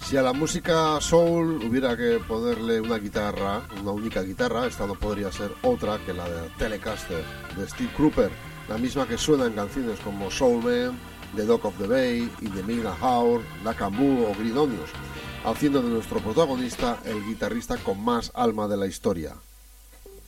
Si a la música soul hubiera que ponerle una guitarra, una única guitarra, esta no podría ser otra que la de Telecaster de Steve Cropper, la misma que suena en canciones como Soul Man, The Dock of the Bay, In the Midnight Hour, Nakamboo o Green Onions, haciendo de nuestro protagonista el guitarrista con más alma de la historia.